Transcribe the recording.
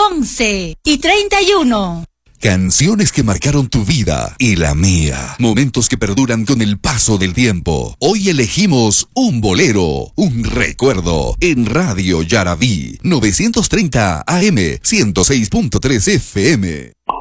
11:31. Canciones que marcaron tu vida y la mía. Momentos que perduran con el paso del tiempo. Hoy elegimos un bolero, un recuerdo en Radio Yarabí 930 AM 106.3 FM.